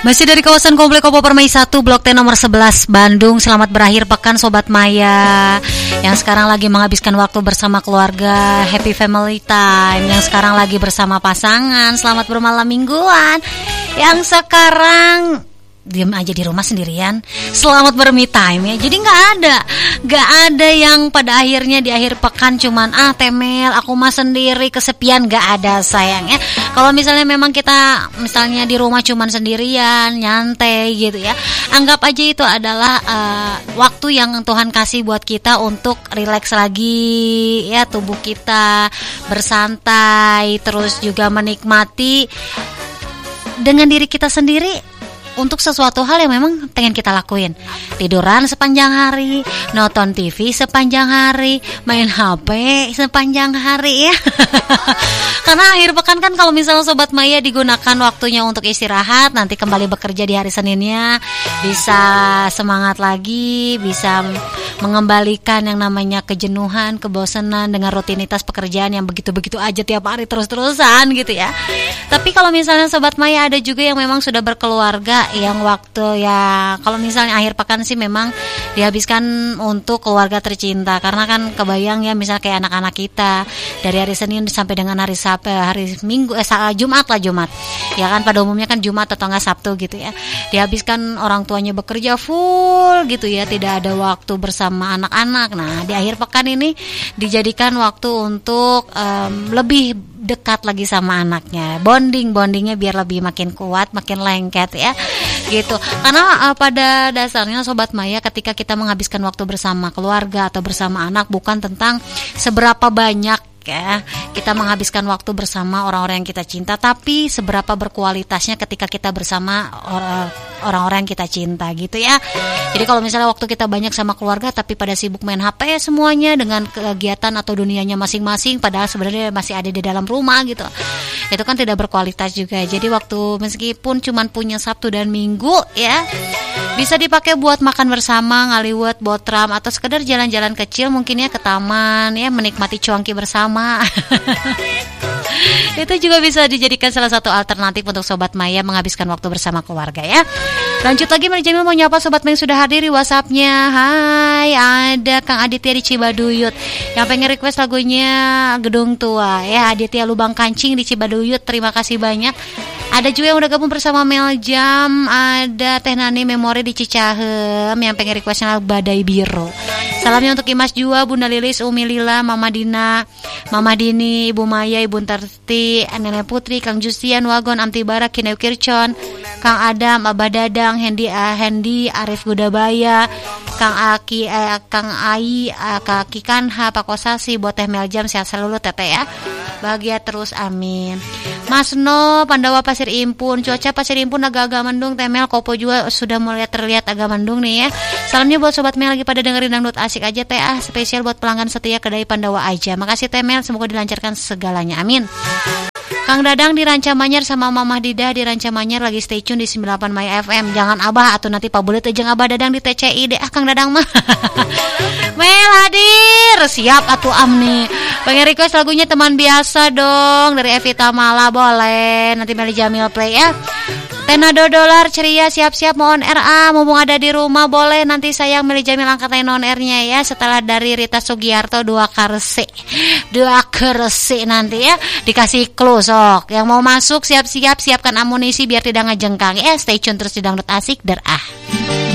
Masih dari kawasan Komplek Kopo Permai 1 Blok T nomor 11 Bandung. Selamat berakhir pekan Sobat Maya yang sekarang lagi menghabiskan waktu bersama keluarga. Happy family time. Yang sekarang lagi bersama pasangan, selamat bermalam mingguan. Yang sekarang diam aja di rumah sendirian, selamat berme time ya. Jadi nggak ada yang pada akhirnya di akhir pekan cuman temel aku mah sendiri kesepian, nggak ada sayang ya. Kalau misalnya memang kita misalnya di rumah cuman sendirian nyantai gitu ya, anggap aja itu adalah waktu yang Tuhan kasih buat kita untuk rileks lagi ya, tubuh kita bersantai, terus juga menikmati dengan diri kita sendiri untuk sesuatu hal yang memang pengen kita lakuin. Tiduran sepanjang hari, nonton TV sepanjang hari, main HP sepanjang hari ya. Karena akhir pekan kan kalau misalnya Sobat Maya digunakan waktunya untuk istirahat, nanti kembali bekerja di hari Seninnya bisa semangat lagi, bisa mengembalikan yang namanya kejenuhan, kebosanan dengan rutinitas pekerjaan yang begitu-begitu aja tiap hari terus-terusan gitu ya. Tapi kalau misalnya Sobat Maya ada juga yang memang sudah berkeluarga, yang waktu ya kalau misalnya akhir pekan sih memang dihabiskan untuk keluarga tercinta, karena kan kebayang ya misalnya kayak anak-anak kita dari hari Senin sampai dengan hari Sabtu, hari Minggu, Jumat ya kan, pada umumnya kan Jumat atau enggak Sabtu gitu ya, dihabiskan orang tuanya bekerja full gitu ya, tidak ada waktu bersama anak-anak. Nah di akhir pekan ini dijadikan waktu untuk lebih dekat lagi sama anaknya, bondingnya biar lebih makin kuat, makin lengket ya gitu. Karena pada dasarnya Sobat Maya, ketika kita menghabiskan waktu bersama keluarga atau bersama anak bukan tentang seberapa banyak ya kita menghabiskan waktu bersama orang-orang yang kita cinta, tapi seberapa berkualitasnya ketika kita bersama orang-orang yang kita cinta gitu ya. Jadi kalau misalnya waktu kita banyak sama keluarga tapi pada sibuk main HP semuanya dengan kegiatan atau dunianya masing-masing, padahal sebenarnya masih ada di dalam rumah gitu, itu kan tidak berkualitas juga. Jadi waktu meskipun cuman punya Sabtu dan Minggu ya, bisa dipakai buat makan bersama, ngaliwet, botram, atau sekedar jalan-jalan kecil mungkin ya ke taman ya, menikmati cuanki bersama. Itu juga bisa dijadikan salah satu alternatif untuk Sobat Maya menghabiskan waktu bersama keluarga ya. Lanjut lagi, Mari Jamil mau nyapa Sobat Maya yang sudah hadir di WhatsApp-nya. Hai, ada Kang Aditya di Cibaduyut yang pengen request lagunya Gedung Tua ya. Aditya Lubang Kancing di Cibaduyut, terima kasih banyak. Ada juga yang udah gabung bersama Meljam, ada Teh Nani Memori di Cicahem yang pengen requestnya Badai Biru. Salamnya untuk Imas Jua, Bunda Lilis, Umi Lila, Mama Dina, Mama Dini, Ibu Maya, Ibu Tarti, Nenek Putri, Kang Justian, Wagon, Amti Barak, Kineu Kircon, Kang Adam, Abah Dadang, Hendi, Arif Gudabaya, Kang Aki, Kang Ai, Kaki Kanha, Pak Kosasi, buat Teh Meljam, sehat selalu Teteh ya. Bahagia terus, amin. Mas No, Pandawa Pasir Impun, cuaca Pasir Impun agak-agak mendung. Temel Kopo juga sudah mulai terlihat agak mendung nih ya. Salamnya buat Sobat Mel lagi pada dengerin dangdut asik aja teh, spesial buat pelanggan setia kedai Pandawa aja. Makasih Temel, semoga dilancarkan segalanya, amin. Kang Dadang di Rancamanyar sama Mamah Didah di Rancamanyar lagi stay tune di 98 Maya FM. Jangan Abah atau nanti Pak Bulet jeung Abah Dadang di TCI deh. Kang Dadang mah. Mel hadir, siap atuh Amni. Pengen request lagunya Teman Biasa dong dari Evita Mala, boleh. Nanti Meli Jamil play ya. Tenado dolar ceria, siap-siap mau on air mumpung ada di rumah, boleh nanti sayang Meli Jamil angkat on airnya ya, setelah dari Rita Sugiarto 2 keresi nanti ya, dikasih clue sok. Yang mau masuk siap-siap, siapkan amunisi biar tidak ngejengkang ya. Stay tune terus di Dangdut Asik der